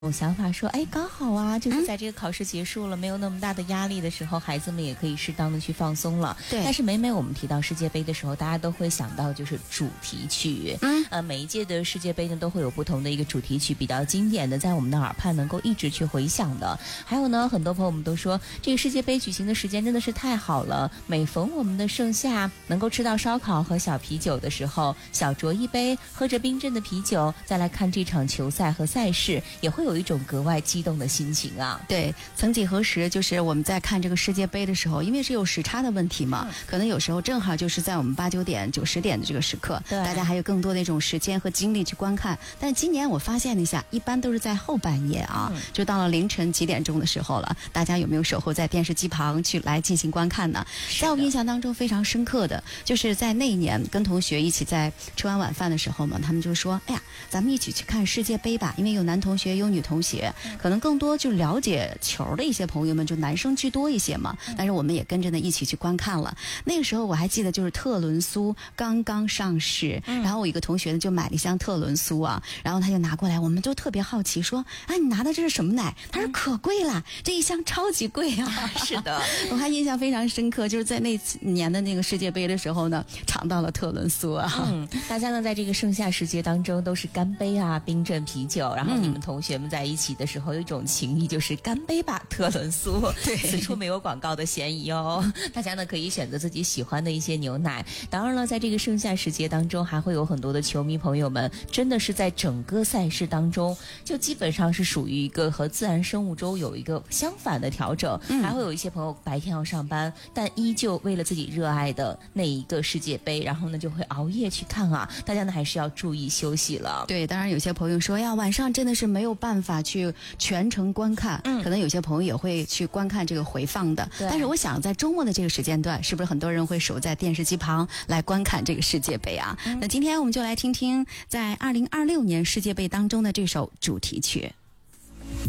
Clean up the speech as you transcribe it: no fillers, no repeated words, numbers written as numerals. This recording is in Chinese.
有想法说，哎，刚好啊，就是在这个考试结束了，没有那么大的压力的时候，孩子们也可以适当的去放松了。 对。 但是每每我们提到世界杯的时候，大家都会想到就是主题曲。每一届的世界杯呢都会有不同的一个主题曲，比较经典的，在我们的耳畔能够一直去回响的。还有呢，很多朋友们都说，这个世界杯举行的时间真的是太好了。每逢我们的盛夏，能够吃到烧烤和小啤酒的时候，小酌一杯，喝着冰镇的啤酒，再来看这场球赛和赛事，也会有一种格外激动的心情啊。 对，曾几何时，就是我们在看这个世界杯的时候，因为是有时差的问题嘛，可能有时候正好就是在我们8、9点、9、10点的这个时刻，大家还有更多的一种时间和精力去观看。但今年我发现了一下，一般都是在后半夜啊，就到了凌晨几点钟的时候了。大家有没有守候在电视机旁去来进行观看呢？在我印象当中非常深刻的，就是在那一年跟同学一起在吃完晚饭的时候嘛，他们就说：“哎呀，咱们一起去看世界杯吧，因为有男同学有女同学。”可能更多就了解球的一些朋友们，就男生居多一些嘛。但是我们也跟着呢一起去观看了。那个时候我还记得，就是特仑苏刚刚上市，然后我一个同学呢就买了一箱特仑苏啊，然后他就拿过来，我们就特别好奇说：“啊，你拿的这是什么奶？”他说：“可贵了，这一箱超级贵啊！” 是的， 我还印象非常深刻，就是在那年的那个世界杯的时候呢，尝到了特仑苏啊。 大家呢在这个盛夏时节当中都是干杯啊，冰镇啤酒，然后你们同学们在一起的时候有一种情谊，就是干杯吧特仑苏。 对， 此处没有广告的嫌疑哦。大家呢可以选择自己喜欢的一些牛奶。当然了，在这个盛夏时节当中，还会有很多的球迷朋友们，真的是在整个赛事当中，就基本上是属于一个和自然生物钟有一个相反的调整。还会有一些朋友白天要上班，但依旧为了自己热爱的那一个世界杯，然后呢就会熬夜去看啊。大家呢还是要注意休息了。 对，当然有些朋友说呀，晚上真的是没有办法去全程观看，可能有些朋友也会去观看这个回放的。但是我想在周末的这个时间段，是不是很多人会守在电视机旁来观看这个世界杯啊？那今天我们就来听听在2026年世界杯当中的这首主题曲。